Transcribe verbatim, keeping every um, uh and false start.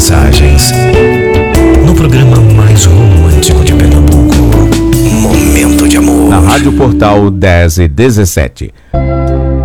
mensagens. No programa mais romântico de Pernambuco, Momento de Amor. Na Rádio Portal dez e dezessete.